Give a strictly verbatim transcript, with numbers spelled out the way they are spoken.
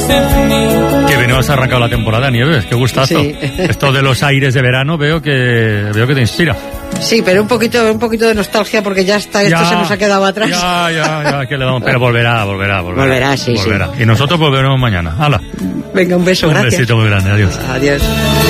Que bien has arrancado la temporada, Nieves, qué gustazo. Sí. Esto de los aires de verano veo que veo que te inspira. Sí, pero un poquito un poquito de nostalgia porque ya está, esto Ya, se nos ha quedado atrás. Ya, ya, ya, que le damos, pero volverá, volverá, volverá. Volverá, sí, volverá. sí. Y nosotros volveremos mañana. ¡Hala! Venga, un beso, Un gracias. besito muy grande, adiós. Adiós.